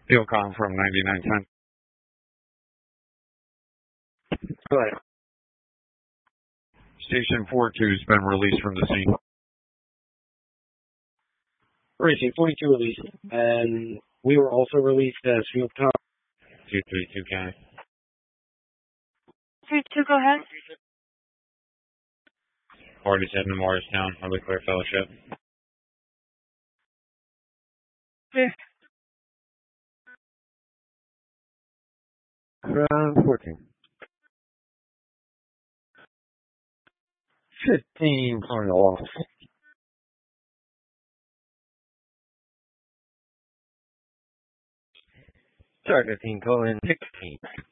Bill Con from 9910. Go ahead. Station 42's been released from the scene. Racing 42 released, and we were also released as field top. 232 County. 32, go ahead. Party's heading to Morristown, Holy Clear Fellowship. Clear. Round 14. 15 point off. Start 15, call in 16.